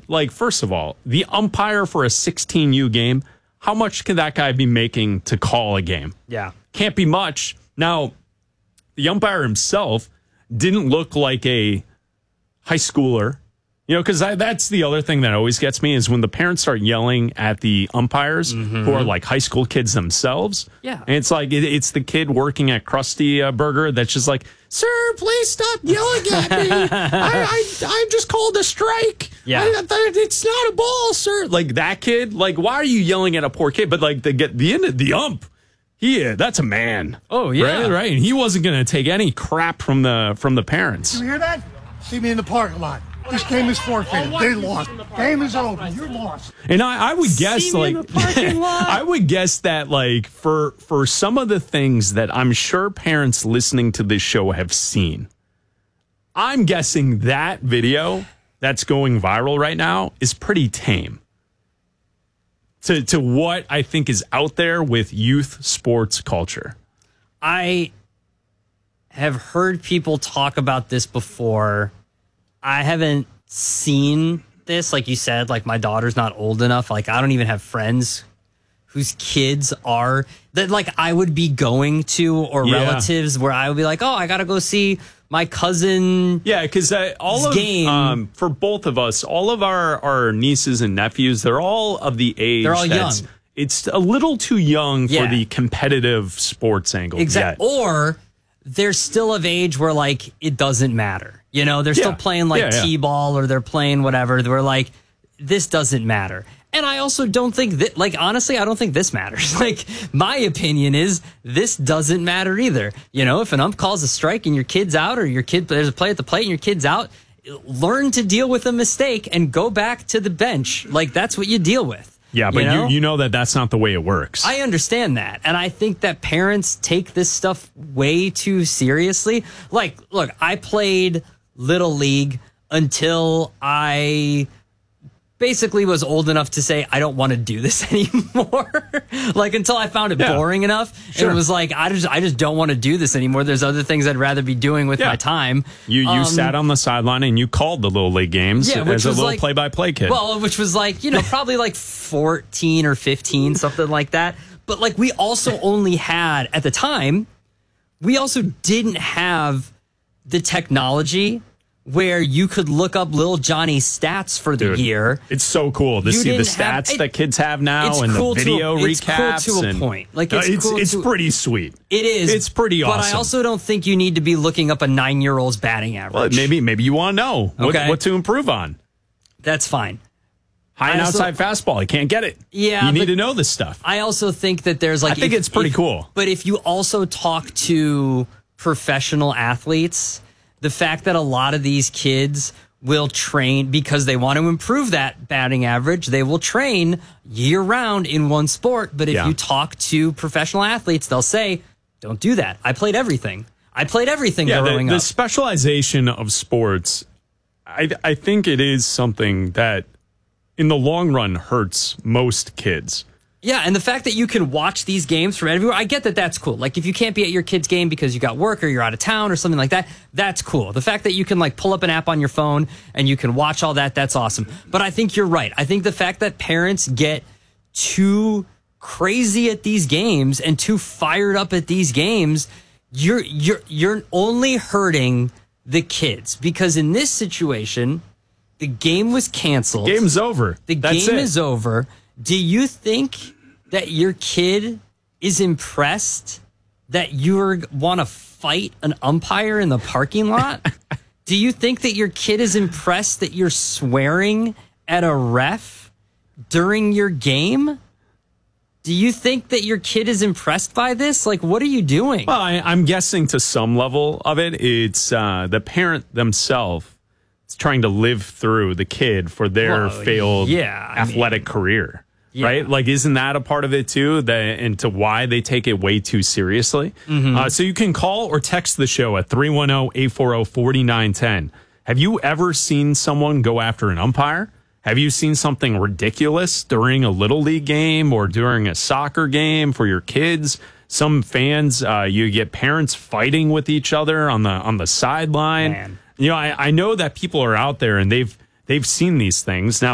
like, first of all, the umpire for a 16U game, how much can that guy be making to call a game? Yeah. Can't be much. Now, the umpire himself didn't look like a high schooler. Because that's the other thing that always gets me is when the parents start yelling at the umpires who are like high school kids themselves. Yeah. And it's like, it's the kid working at Krusty Burger that's just like, sir, please stop yelling at me. I just called a strike. Yeah. It's not a ball, sir. Like that kid, like, why are you yelling at a poor kid? But like the ump, that's a man. Oh, yeah. Right. And he wasn't going to take any crap from the parents. You hear that? See me in the parking lot. This game is forfeited. They lost. Game is over. You're lost. And I would guess, See me in like, the parking lot. I would guess that, like, for some of the things that I'm sure parents listening to this show have seen, I'm guessing that video that's going viral right now is pretty tame to what I think is out there with youth sports culture. I have heard people talk about this before. I haven't seen this, like you said, like my daughter's not old enough. Like I don't even have friends whose kids are that like I would be going to or relatives where I would be like, oh, I got to go see my cousin. Yeah, because all of game. For both of us, all of our nieces and nephews, they're all of the age. They're all young. It's a little too young for the competitive sports angle. Exactly. Or they're still of age where like it doesn't matter. They're still playing like T-ball or they're playing whatever. They're like, this doesn't matter. And I also don't think that, like, honestly, I don't think this matters. Like, my opinion is this doesn't matter either. If an ump calls a strike and your kid's out or there's a play at the plate and your kid's out, learn to deal with a mistake and go back to the bench. Like, that's what you deal with. Yeah, but you know that that's not the way it works. I understand that. And I think that parents take this stuff way too seriously. Like, look, I played Little League until I basically was old enough to say, I don't want to do this anymore. Like, until I found it boring enough. Sure. And it was like, I just don't want to do this anymore. There's other things I'd rather be doing with my time. You sat on the sideline and you called the Little League games as a little play-by-play kid. Well, which was like, probably like 14 or 15, something like that. But like we also only had, at the time, we also didn't have the technology where you could look up Lil Johnny's stats for the year. It's so cool to see the stats that kids have now and the video recaps. It's cool to a point. Like it's pretty sweet. It is. It's pretty awesome. But I also don't think you need to be looking up a 9-year-old's batting average. Well, maybe you want to know what to improve on. That's fine. High and outside fastball. You can't get it. Yeah. You need to know this stuff. I also think that there's like... I think it's pretty cool. But if you also talk to professional athletes, the fact that a lot of these kids will train because they want to improve that batting average, they will train year round in one sport. But if you talk to professional athletes, they'll say, don't do that. I played everything. Growing up. The specialization of sports, I think it is something that in the long run hurts most kids. Yeah, and the fact that you can watch these games from everywhere, I get that that's cool. Like, if you can't be at your kid's game because you got work or you're out of town or something like that, that's cool. The fact that you can, like, pull up an app on your phone and you can watch all that, that's awesome. But I think you're right. I think the fact that parents get too crazy at these games and too fired up at these games, you're only hurting the kids. Because in this situation, the game was canceled. Game's over. The game is over. Do you think that your kid is impressed that you want to fight an umpire in the parking lot? Do you think that your kid is impressed that you're swearing at a ref during your game? Do you think that your kid is impressed by this? Like, what are you doing? Well, I'm guessing to some level of it, it's the parent themselves trying to live through the kid for their failed athletic career. Yeah. Right? Like, isn't that a part of it too? And to why they take it way too seriously? Mm-hmm. So you can call or text the show at 310-840-4910. Have you ever seen someone go after an umpire? Have you seen something ridiculous during a Little League game or during a soccer game for your kids? Some fans, you get parents fighting with each other on the sideline. Man. I know that people are out there and they've seen these things. Now,